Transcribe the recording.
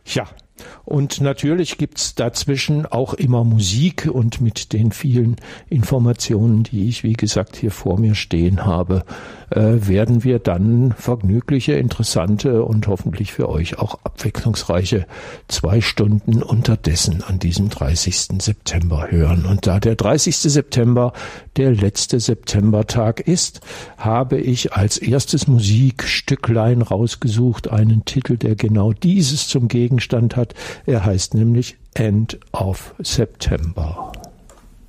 Ja, und natürlich gibt's dazwischen auch immer Musik, und mit den vielen Informationen, die ich, wie gesagt, hier vor mir stehen habe, werden wir dann vergnügliche, interessante und hoffentlich für euch auch abwechslungsreiche 2 Stunden unterdessen an diesem 30. September hören. Und da der 30. September der letzte Septembertag ist, habe ich als erstes Musikstücklein rausgesucht, einen Titel, der genau dieses zum Gegenstand hat. Er heißt nämlich End of September.